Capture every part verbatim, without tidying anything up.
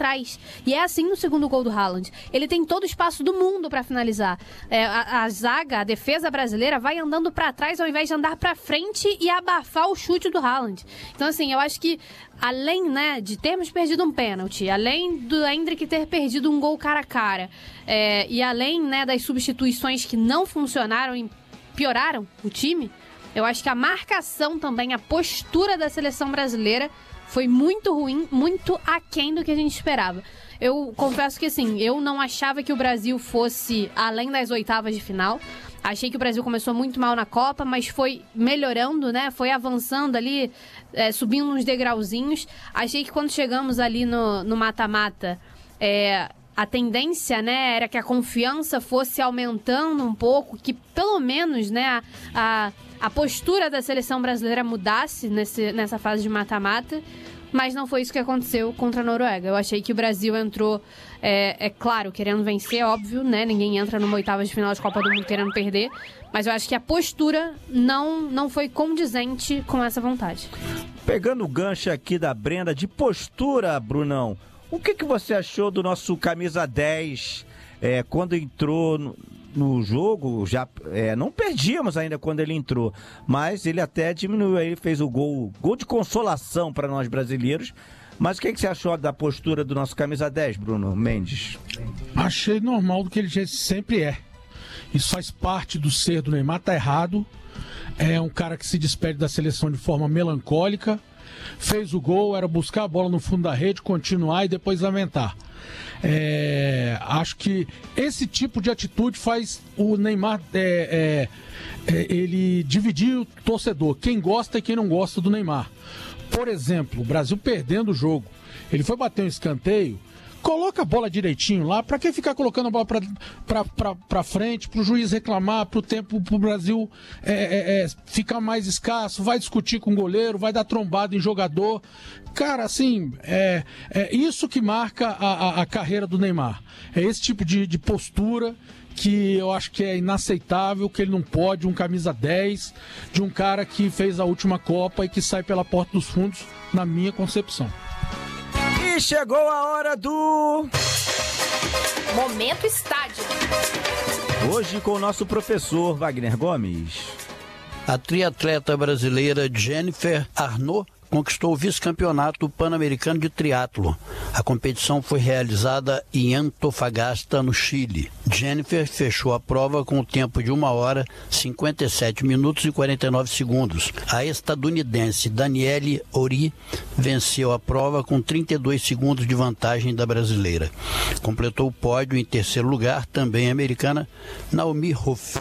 atrás. E é assim no segundo gol do Haaland. Ele tem todo o espaço do mundo para finalizar. É, a, a zaga, a defesa brasileira vai andando para trás ao invés de andar para frente e abafar o chute do Haaland. Então, assim, eu acho que além, né, de termos perdido um pênalti, além do Endrick ter perdido um gol cara a cara, é, e além, né, das substituições que não funcionaram e pioraram o time, eu acho que a marcação também, a postura da seleção brasileira foi muito ruim, muito aquém do que a gente esperava. Eu confesso que, assim, eu não achava que o Brasil fosse além das oitavas de final. Achei que o Brasil começou muito mal na Copa, mas foi melhorando, né? Foi avançando ali, é, subindo uns degrauzinhos. Achei que quando chegamos ali no, no mata-mata, é, a tendência, né, era que a confiança fosse aumentando um pouco, que pelo menos, né, a, a, a postura da seleção brasileira mudasse nesse, nessa fase de mata-mata. Mas não foi isso que aconteceu contra a Noruega. Eu achei que o Brasil entrou, é, é claro, querendo vencer, óbvio, né? Ninguém entra numa oitava de final de Copa do Mundo querendo perder. Mas eu acho que a postura não, não foi condizente com essa vontade. Pegando o gancho aqui da Brenda, de postura, Brunão, o que, que você achou do nosso camisa dez é, quando entrou no, no jogo? Já é, não perdíamos ainda quando ele entrou, mas ele até diminuiu aí, fez o gol, gol de consolação para nós brasileiros. Mas o que, que você achou da postura do nosso camisa dez, Bruno Mendes? Achei normal do que ele sempre é. Isso faz parte do ser do Neymar, tá errado. É um cara que se despede da seleção de forma melancólica. Fez o gol, era buscar a bola no fundo da rede, continuar e depois lamentar. É, acho que esse tipo de atitude faz o Neymar é, é, é, ele dividir o torcedor, quem gosta e quem não gosta do Neymar. Por exemplo, o Brasil perdendo o jogo, ele foi bater um escanteio, coloca a bola direitinho lá, pra que ficar colocando a bola pra, pra, pra, pra frente, pro juiz reclamar, pro tempo, pro Brasil é, é, é, ficar mais escasso, vai discutir com o goleiro, vai dar trombada em jogador. Cara, assim, é, é isso que marca a, a, a carreira do Neymar. É esse tipo de, de postura que eu acho que é inaceitável, que ele não pode, um camisa dez, de um cara que fez a última Copa e que sai pela porta dos fundos, na minha concepção. E chegou a hora do Momento Estádio. Hoje com o nosso professor Wagner Gomes. A triatleta brasileira Jennifer Arnaud conquistou o vice-campeonato pan-americano de triatlo. A competição foi realizada em Antofagasta, no Chile. Jennifer fechou a prova com o tempo de uma hora, cinquenta e sete minutos e quarenta e nove segundos. A estadunidense Danielle Ori venceu a prova com trinta e dois segundos de vantagem da brasileira. Completou o pódio em terceiro lugar, também a americana Naomi Hoff.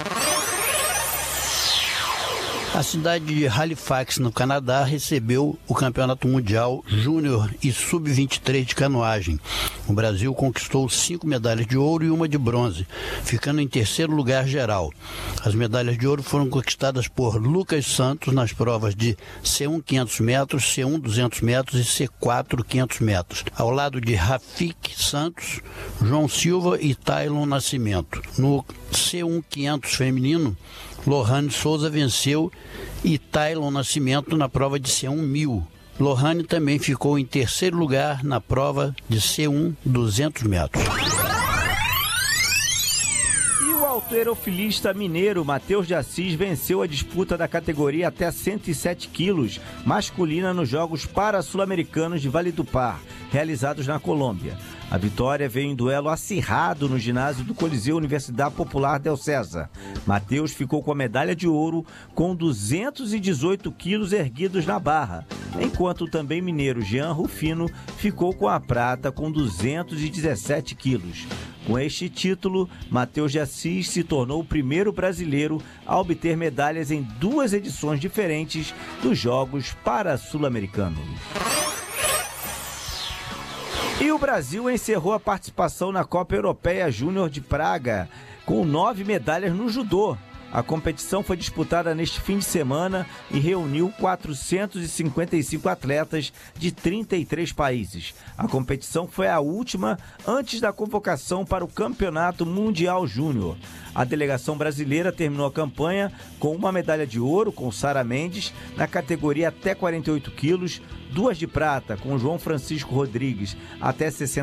A cidade de Halifax, no Canadá, recebeu o Campeonato Mundial Júnior e sub vinte e três de canoagem. O Brasil conquistou cinco medalhas de ouro e uma de bronze, ficando em terceiro lugar geral. As medalhas de ouro foram conquistadas por Lucas Santos nas provas de C um quinhentos metros, C um duzentos metros e C quatro quinhentos metros, ao lado de Rafik Santos, João Silva e Tailon Nascimento. No C um quinhentos feminino, Lohane Souza venceu e Tailon Nascimento na prova de C um mil. Lohane também ficou em terceiro lugar na prova de C um duzentos metros. E o halterofilista mineiro Matheus de Assis venceu a disputa da categoria até cento e sete quilos masculina nos Jogos Para-Sul-Americanos de Valledupar, realizados na Colômbia. A vitória veio em duelo acirrado no ginásio do Coliseu Universidade Popular Del César. Matheus ficou com a medalha de ouro com duzentos e dezoito quilos erguidos na barra, enquanto o também mineiro Jean Rufino ficou com a prata com duzentos e dezessete quilos. Com este título, Matheus de Assis se tornou o primeiro brasileiro a obter medalhas em duas edições diferentes dos Jogos Para-Sul-Americanos. E o Brasil encerrou a participação na Copa Europeia Júnior de Praga com nove medalhas no judô. A competição foi disputada neste fim de semana e reuniu quatrocentos e cinquenta e cinco atletas de trinta e três países. A competição foi a última antes da convocação para o Campeonato Mundial Júnior. A delegação brasileira terminou a campanha com uma medalha de ouro com Sara Mendes na categoria até quarenta e oito quilos, duas de prata com João Francisco Rodrigues até sessenta